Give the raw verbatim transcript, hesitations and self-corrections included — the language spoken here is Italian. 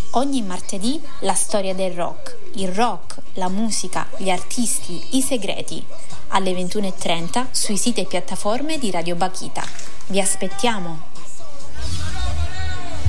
Ogni martedì la storia del rock, il rock, la musica, gli artisti, i segreti. Alle ventuno e trenta sui siti e piattaforme di Radio Bakhita. Vi aspettiamo!